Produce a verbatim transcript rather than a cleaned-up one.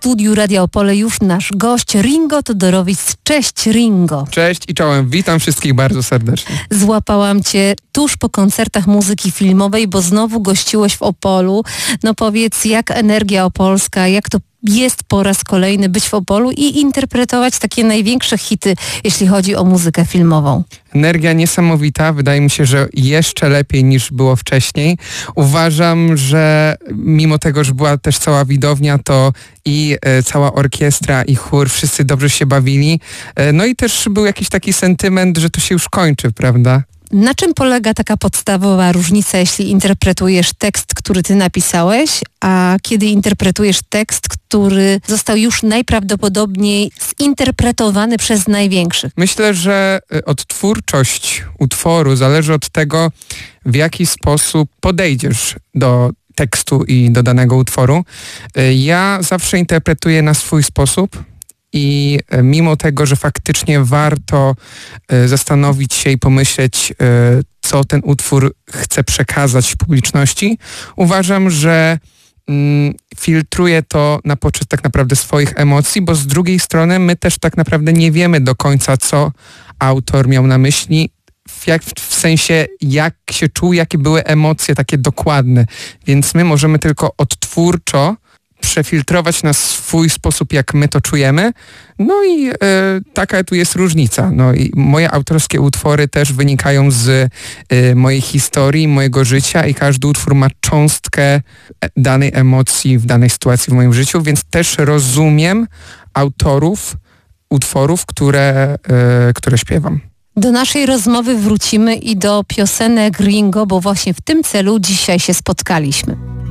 studiu Radia Opole już nasz gość Ringo Todorowic. Cześć Ringo. Cześć i czołem, witam wszystkich bardzo serdecznie. Złapałam Cię tuż po koncertach muzyki filmowej, bo znowu gościłeś w Opolu. No powiedz, jak energia opolska, jak to jest po raz kolejny być w Opolu i interpretować takie największe hity, jeśli chodzi o muzykę filmową? Energia niesamowita, wydaje mi się, że jeszcze lepiej niż było wcześniej. Uważam, że mimo tego, że była też cała widownia, to i e, cała orkiestra i chór, wszyscy dobrze się bawili. E, no i też był jakiś taki sentyment, że to się już kończy, prawda? Na czym polega taka podstawowa różnica, jeśli interpretujesz tekst, który ty napisałeś, a kiedy interpretujesz tekst, który został już najprawdopodobniej zinterpretowany przez największych? Myślę, że odtwórczość utworu zależy od tego, w jaki sposób podejdziesz do tekstu i do danego utworu. Ja zawsze interpretuję na swój sposób. I mimo tego, że faktycznie warto zastanowić się i pomyśleć, co ten utwór chce przekazać publiczności, uważam, że filtruje to na poczet tak naprawdę swoich emocji, bo z drugiej strony my też tak naprawdę nie wiemy do końca, co autor miał na myśli, w, jak, w sensie jak się czuł, jakie były emocje takie dokładne. Więc my możemy tylko odtwórczo przefiltrować na swój sposób, jak my to czujemy. No i e, taka tu jest różnica. No i moje autorskie utwory też wynikają z e, mojej historii, mojego życia i każdy utwór ma cząstkę danej emocji w danej sytuacji w moim życiu, więc też rozumiem autorów utworów, które, e, które śpiewam. Do naszej rozmowy wrócimy i do piosenek Ringo, bo właśnie w tym celu dzisiaj się spotkaliśmy.